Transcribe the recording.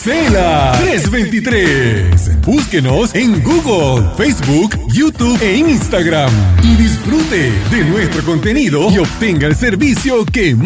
Cela 323. Búsquenos en Google, Facebook, YouTube e Instagram y disfrute de nuestro contenido y obtenga el servicio que